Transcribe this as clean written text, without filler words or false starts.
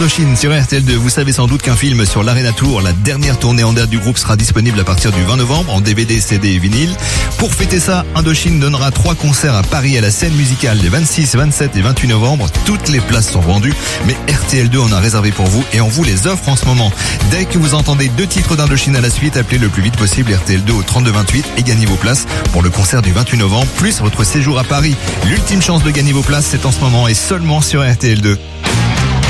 Indochine sur RTL2. Vous savez sans doute qu'un film sur l'Arena Tour, la dernière tournée en date du groupe, sera disponible à partir du 20 novembre en DVD, CD et vinyle. Pour fêter ça, Indochine donnera 3 concerts à Paris à la scène musicale les 26, 27 et 28 novembre. Toutes les places sont vendues, mais RTL2 en a réservé pour vous et on vous les offre en ce moment. Dès que vous entendez 2 titres d'Indochine à la suite, appelez le plus vite possible RTL2 au 3228 et gagnez vos places pour le concert du 28 novembre, plus votre séjour à Paris. L'ultime chance de gagner vos places, c'est en ce moment et seulement sur RTL2.